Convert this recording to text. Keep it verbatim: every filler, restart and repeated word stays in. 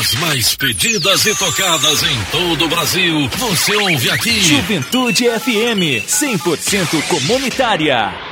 As mais pedidas e tocadas em todo o Brasil, você ouve aqui. Juventude F M, cem por cento comunitária.